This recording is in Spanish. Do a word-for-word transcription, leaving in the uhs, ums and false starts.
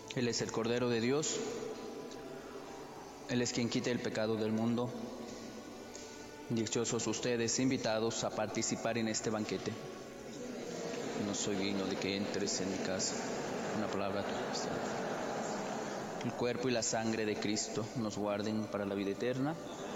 Él es el Cordero de Dios. Él es quien quita el pecado del mundo. Dichosos ustedes, invitados a participar en este banquete. No soy digno de que entres en mi casa. Una palabra tuya. El cuerpo y la sangre de Cristo nos guarden para la vida eterna.